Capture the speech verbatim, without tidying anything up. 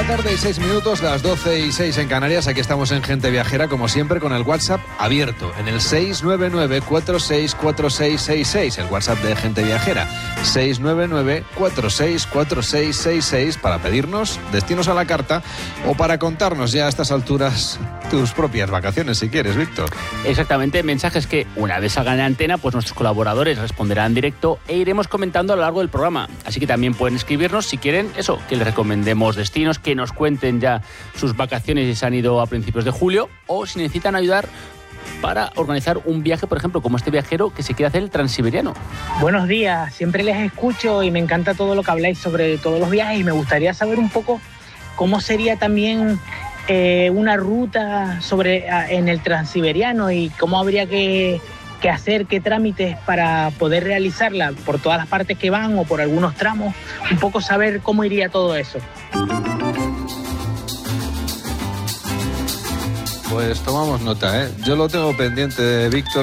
tarde y seis minutos, las doce y seis en Canarias. Aquí estamos en Gente Viajera, como siempre, con el WhatsApp abierto en el seis nueve nueve, cuatro seis cuatro seis seis seis, el WhatsApp de Gente Viajera, seis nueve nueve, cuatro seis cuatro seis seis seis, para pedirnos destinos a la carta o para contarnos ya a estas alturas tus propias vacaciones, si quieres, Víctor. Exactamente, mensajes que una vez salgan en antena, pues nuestros colaboradores responderán en directo e iremos comentando a lo largo del programa. Así que también pueden escribirnos si quieren eso, que les recomendemos destinos, que nos cuenten ya sus vacaciones si se han ido a principios de julio, o si necesitan ayudar para organizar un viaje, por ejemplo, como este viajero que se quiere hacer el Transiberiano. Buenos días, siempre les escucho y me encanta todo lo que habláis sobre todos los viajes, y me gustaría saber un poco cómo sería también eh, una ruta sobre en el Transiberiano y cómo habría que, que hacer, qué trámites para poder realizarla por todas las partes que van o por algunos tramos, un poco saber cómo iría todo eso. Pues tomamos nota, ¿eh? Yo lo tengo pendiente, Víctor.